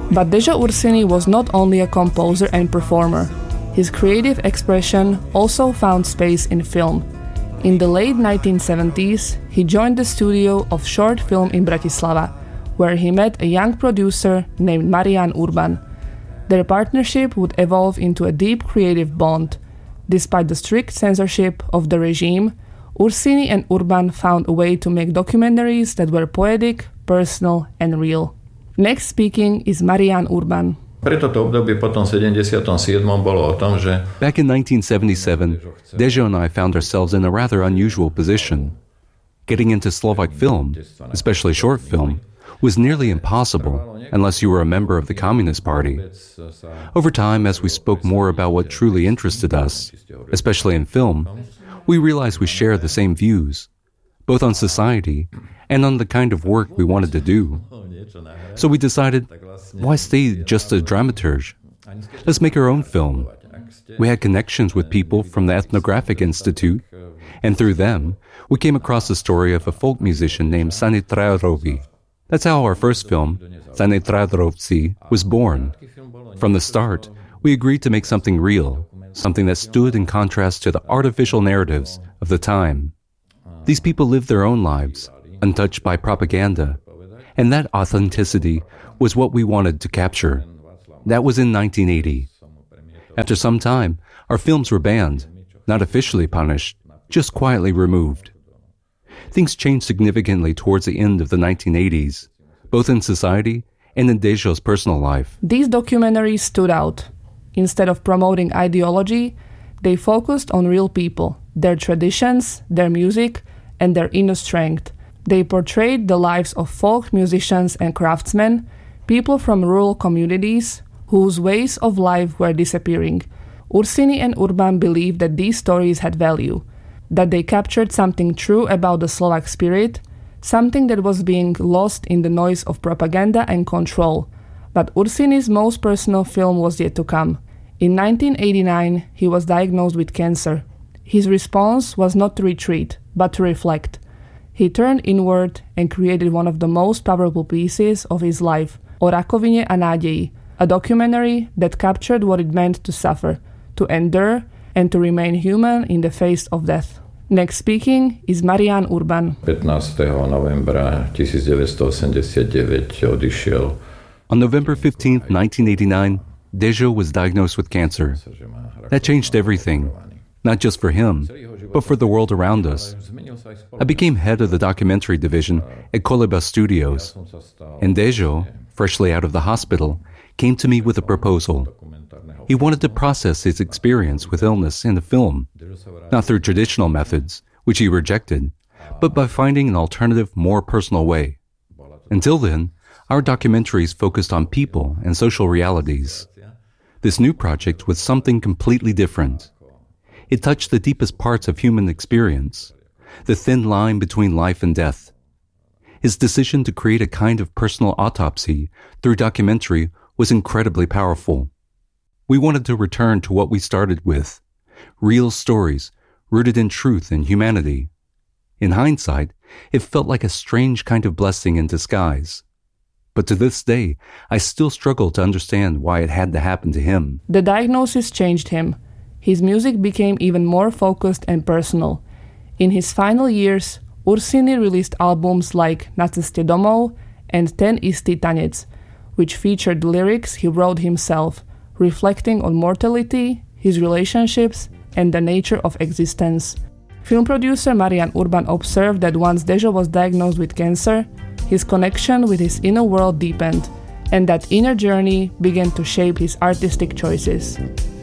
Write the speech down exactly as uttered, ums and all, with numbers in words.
But Dejo Ursini was not only a composer and performer. His creative expression also found space in film. In the late nineteen seventies, he joined the studio of short film in Bratislava, where he met a young producer named Marián Urban. Their partnership would evolve into a deep creative bond. Despite the strict censorship of the regime, Ursini and Urban found a way to make documentaries that were poetic, personal, and real. Next speaking is Marián Urban. Back in nineteen seventy-seven, Dejo and I found ourselves in a rather unusual position. Getting into Slovak film, especially short film, was nearly impossible unless you were a member of the Communist Party. Over time, as we spoke more about what truly interested us, especially in film, we realized we shared the same views, both on society and on the kind of work we wanted to do. So we decided, why stay just a dramaturge? Let's make our own film. We had connections with people from the Ethnographic Institute, and through them, we came across the story of a folk musician named Sani Trajarovi. That's how our first film, Sani Trajarovci, was born. From the start, we agreed to make something real, something that stood in contrast to the artificial narratives of the time. These people lived their own lives, untouched by propaganda, and that authenticity was what we wanted to capture. That was in nineteen eighty. After some time, our films were banned, not officially punished, just quietly removed. Things changed significantly towards the end of the nineteen eighties, both in society and in Dejo's personal life. These documentaries stood out. Instead of promoting ideology, they focused on real people, their traditions, their music, and their inner strength. They portrayed the lives of folk musicians and craftsmen, people from rural communities whose ways of life were disappearing. Ursini and Urban believed that these stories had value, that they captured something true about the Slovak spirit, something that was being lost in the noise of propaganda and control. But Ursini's most personal film was yet to come. In nineteen eighty-nine, he was diagnosed with cancer. His response was not to retreat, but to reflect. He turned inward and created one of the most powerful pieces of his life, O rakovine a nádeji, a documentary that captured what it meant to suffer, to endure, and to remain human in the face of death. Next speaking is Marián Urban. pätnásteho novembra devätnásťstoosemdesiatdeväť odišiel. On November fifteenth, nineteen eighty-nine, Dejo was diagnosed with cancer. That changed everything, not just for him, but for the world around us. I became head of the documentary division at Koleba Studios, and Dejo, freshly out of the hospital, came to me with a proposal. He wanted to process his experience with illness in a film, not through traditional methods, which he rejected, but by finding an alternative, more personal way. Until then, our documentaries focused on people and social realities. This new project was something completely different. It touched the deepest parts of human experience, the thin line between life and death. His decision to create a kind of personal autopsy through documentary was incredibly powerful. We wanted to return to what we started with, real stories rooted in truth and humanity. In hindsight, it felt like a strange kind of blessing in disguise. But to this day, I still struggle to understand why it had to happen to him. The diagnosis changed him. His music became even more focused and personal. In his final years, Ursini released albums like Na ceste domov and Ten istý tanec, which featured lyrics he wrote himself, reflecting on mortality, his relationships, and the nature of existence. Film producer Marián Urban observed that once Dejo was diagnosed with cancer, his connection with his inner world deepened, and that inner journey began to shape his artistic choices.